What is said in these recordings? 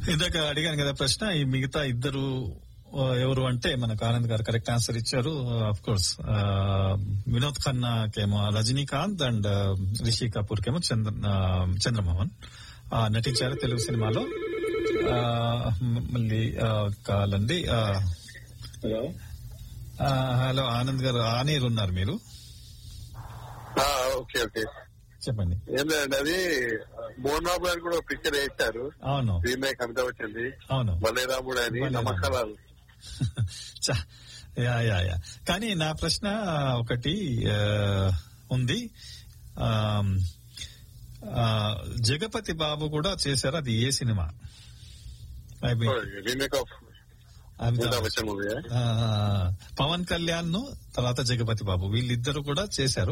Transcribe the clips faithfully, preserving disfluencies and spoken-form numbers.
ఇందాక అడిగాను కదా ప్రశ్న, ఈ మిగతా ఇద్దరు ఎవరు అంటే మనకు ఆనంద్ గారు కరెక్ట్ ఆన్సర్ ఇచ్చారు. ఆఫ్ కోర్స్ వినోద్ ఖన్నా కేమో రజనీకాంత్ అండ్ రిషి కపూర్ కేమో చంద్ర చంద్రమోహన్ నటించారు తెలుగు సినిమాలో. మళ్ళీ కాలండి. హలో హలో ఆనంద్ గారు, ఆనేరు ఉన్నారు మీరు? ఓకే ఓకే చెప్పండి. ఏం లేదండి, అది మోహన్ బాబు గారు కూడా పిక్చర్ వేశారు. అవును, రీమేక్ అమితాబ్ వచ్చింది. అవును, బలేరాముడు అని నమ్మకాలు. యా యా యా కానీ నా ప్రశ్న ఒకటి ఉంది. జగపతి బాబు కూడా చేశారు, అది ఏ cinema? Remake of Pawan Kalyan ను తర్వాత జగపతి బాబు వీళ్ళిద్దరు కూడా చేశారు.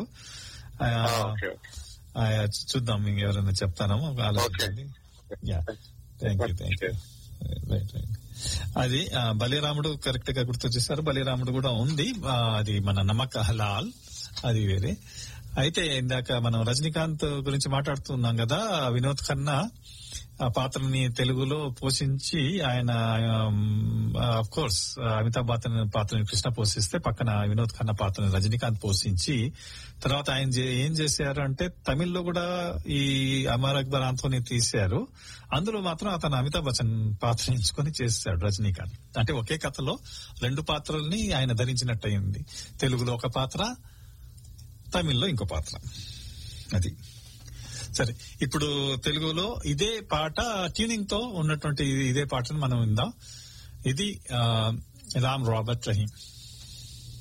చూద్దాం ఇంకెవరైనా చెప్తానేమో ఆలోచించండి. Thank you thank you right right అది బలిరాముడు కరెక్ట్ గా గుర్తు చేశారు. బలిరాముడు కూడా ఉంది, అది మన నమక్ హలాల్, అది వేరే. అయితే ఇందాక మనం రజనీకాంత్ గురించి మాట్లాడుతున్నాం కదా, వినోద్ ఖన్నా ఆ పాత్రని తెలుగులో పోషించి ఆయన ఆఫ్ కోర్స్ అమితాబ్ బచ్చన్ పాత్రని కృష్ణ పోషిస్తే పక్కన వినోద్ ఖన్నా పాత్రని రజనీకాంత్ పోషించి తర్వాత ఆయన ఏం చేశారు అంటే తమిళ్లో కూడా ఈ అమర్ అక్బర్ ఆంథోనీ తీశారు. అందులో మాత్రం అతను అమితాబ్ బచ్చన్ పాత్ర ఎంచుకొని చేశాడు రజనీకాంత్. అంటే ఒకే కథలో రెండు పాత్రల్ని ఆయన ధరించినట్టు అయింది. తెలుగులో ఒక పాత్ర, తమిళ్లో ఇంకో పాత్ర. అది సరే. ఇప్పుడు తెలుగులో ఇదే పాట ట్యూనింగ్ తో ఉన్నటువంటి ఇదే పాటను మనం విందాం. ఇది రామ్ రాబర్ట్ రహీం.